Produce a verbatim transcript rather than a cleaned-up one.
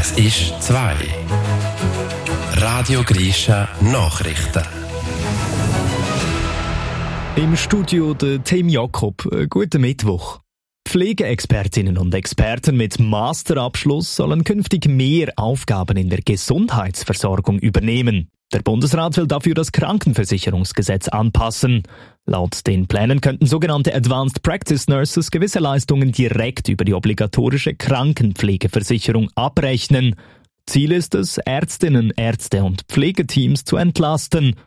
Es ist zwei. Radio Grisha Nachrichten. Im Studio der Tim Jakob. Guten Mittwoch. Pflegeexpertinnen und Experten mit Masterabschluss sollen künftig mehr Aufgaben in der Gesundheitsversorgung übernehmen. Der Bundesrat will dafür das Krankenversicherungsgesetz anpassen. Laut den Plänen könnten sogenannte Advanced Practice Nurses gewisse Leistungen direkt über die obligatorische Krankenpflegeversicherung abrechnen. Ziel ist es, Ärztinnen, Ärzte und Pflegeteams zu entlasten.